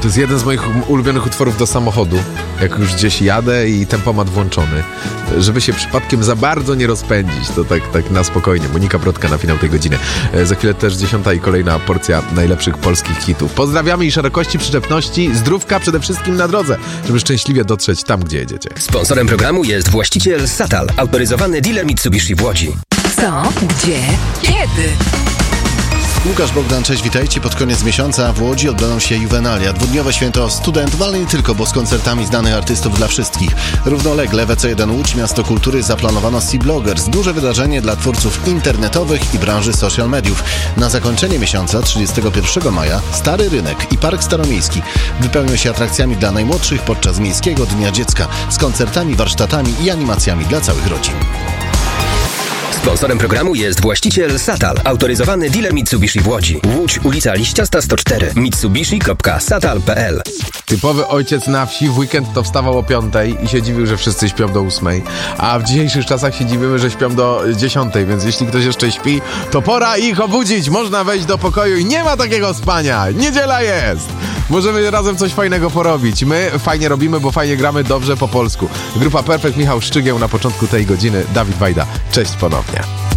To jest jeden z moich ulubionych utworów do samochodu. Jak już gdzieś jadę i tempomat włączony. Żeby się przypadkiem za bardzo nie rozpędzić. To tak na spokojnie. Monika Brodka na finał tej godziny. Za chwilę też 10. i kolejna porcja najlepszych polskich hitów. Pozdrawiamy i szerokości, przyczepności, zdrówka przede wszystkim na drodze, żeby szczęśliwie dotrzeć tam, gdzie jedziecie. Sponsorem programu jest właściciel Satal, autoryzowany dealer Mitsubishi w Łodzi. Co? Gdzie? Kiedy? Łukasz Bogdan, cześć, witajcie. Pod koniec miesiąca w Łodzi odbędą się Juvenalia. Dwudniowe święto studentów, ale nie tylko, bo z koncertami znanych artystów dla wszystkich. Równolegle w EC1 Łódź, Miasto Kultury, zaplanowano Sea Bloggers. Duże wydarzenie dla twórców internetowych i branży social mediów. Na zakończenie miesiąca, 31 maja, Stary Rynek i Park Staromiejski wypełnią się atrakcjami dla najmłodszych podczas Miejskiego Dnia Dziecka z koncertami, warsztatami i animacjami dla całych rodzin. Sponsorem programu jest właściciel Satal, autoryzowany dealer Mitsubishi w Łodzi. Łódź, ulica Liściasta 104, mitsubishi.satal.pl. Typowy ojciec na wsi w weekend to wstawał o 5:00 i się dziwił, że wszyscy śpią do 8:00. A w dzisiejszych czasach się dziwimy, że śpią do 10:00, więc jeśli ktoś jeszcze śpi, to pora ich obudzić. Można wejść do pokoju i nie ma takiego spania. Niedziela jest. Możemy razem coś fajnego porobić. My fajnie robimy, bo fajnie gramy dobrze po polsku. Grupa Perfekt, Michał Szczygieł na początku tej godziny, Dawid Wajda. Cześć ponownie.